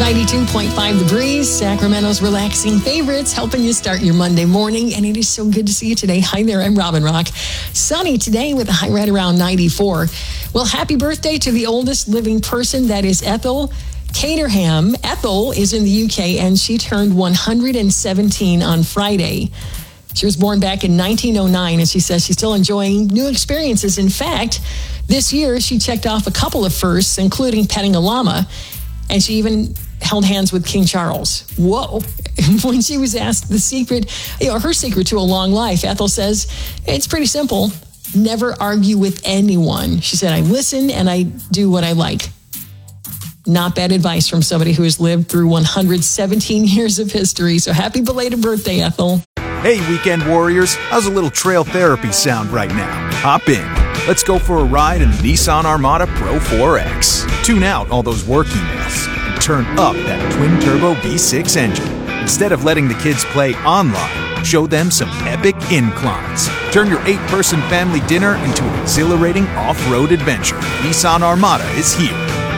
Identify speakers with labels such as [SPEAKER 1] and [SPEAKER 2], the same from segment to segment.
[SPEAKER 1] 92.5 The Breeze, Sacramento's relaxing favorites, helping you start your Monday morning. And it is so good to see you today. Hi there, I'm Robin Rock. Sunny today with a high right around 94. Well, happy birthday to the oldest living person. That is Ethel Caterham. Ethel is in the UK and she turned 117 on Friday. She was born back in 1909, and she says she's still enjoying new experiences. In fact, this year she checked off a couple of firsts, including petting a llama, and she even held hands with King Charles. Whoa. When she was asked the secret, her secret to a long life, Ethel says, it's pretty simple. Never argue with anyone. She said, I listen and I do what I like. Not bad advice from somebody who has lived through 117 years of history. So happy belated birthday, Ethel.
[SPEAKER 2] Hey, weekend warriors, how's a little trail therapy sound right now? Hop in. Let's go for a ride in the Nissan Armada Pro 4X. Tune out all those work emails and turn up that twin-turbo V6 engine. Instead of letting the kids play online, show them some epic inclines. Turn your 8-person family dinner into an exhilarating off-road adventure. Nissan Armada is here.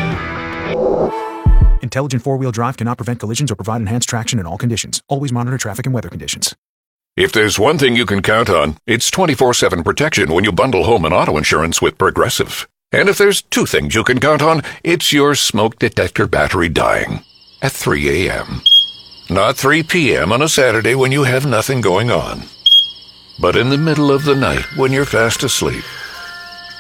[SPEAKER 2] Intelligent four-wheel drive cannot prevent collisions or provide enhanced traction in all conditions. Always monitor traffic and weather conditions.
[SPEAKER 3] If there's one thing you can count on, it's 24/7 protection when you bundle home and auto insurance with Progressive. And if there's two things you can count on, it's your smoke detector battery dying at 3 a.m. Not 3 p.m. on a Saturday when you have nothing going on, but in the middle of the night when you're fast asleep.